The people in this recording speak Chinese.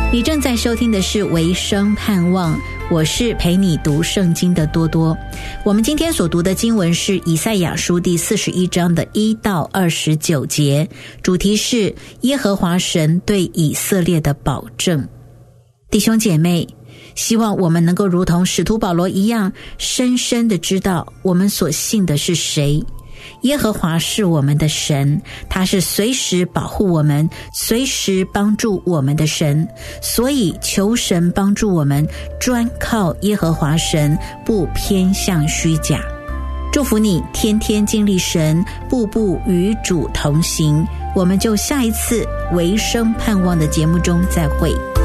你正在收听的是维生盼望，我是陪你读圣经的多多。我们今天所读的经文是以赛亚书第41章的1到29节，主题是耶和华神对以色列的保证。弟兄姐妹，希望我们能够如同使徒保罗一样，深深的知道我们所信的是谁。耶和华是我们的神，他是随时保护我们，随时帮助我们的神，所以求神帮助我们专靠耶和华神，不偏向虚假。祝福你天天经历神，步步与主同行。我们就下一次维生盼望的节目中再会。